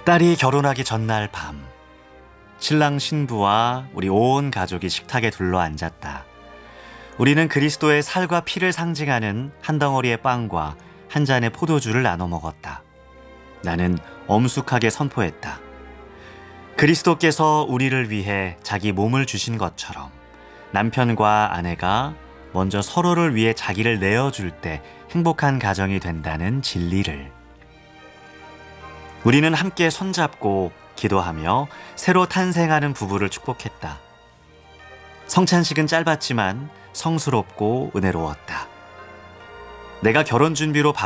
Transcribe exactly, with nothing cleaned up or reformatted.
딸이 결혼하기 전날 밤, 신랑 신부와 우리 온 가족이 식탁에 둘러 앉았다. 우리는 그리스도의 살과 피를 상징하는 한 덩어리의 빵과 한 잔의 포도주를 나눠 먹었다. 나는 엄숙하게 선포했다. 그리스도께서 우리를 위해 자기 몸을 주신 것처럼 남편과 아내가 먼저 서로를 위해 자기를 내어줄 때 행복한 가정이 된다는 진리를. 우리는 함께 손잡고 기도하며 새로 탄생하는 부부를 축복했다. 성찬식은 짧았지만 성스럽고 은혜로웠다. 내가 결혼 준비로